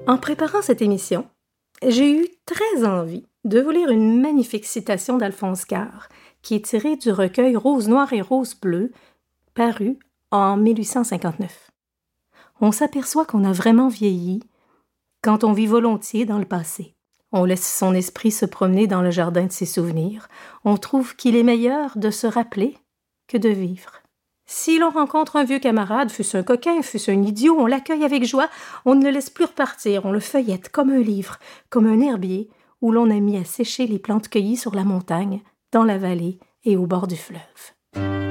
En préparant cette émission, j'ai eu très envie de vous lire une magnifique citation d'Alphonse Karr, qui est tirée du recueil Rose noire et rose bleue, paru en 1859. On s'aperçoit qu'on a vraiment vieilli quand on vit volontiers dans le passé. On laisse son esprit se promener dans le jardin de ses souvenirs. On trouve qu'il est meilleur de se rappeler que de vivre. Si l'on rencontre un vieux camarade, fût-ce un coquin, fût-ce un idiot, on l'accueille avec joie, on ne le laisse plus repartir, on le feuillette comme un livre, comme un herbier où l'on a mis à sécher les plantes cueillies sur la montagne, dans la vallée et au bord du fleuve.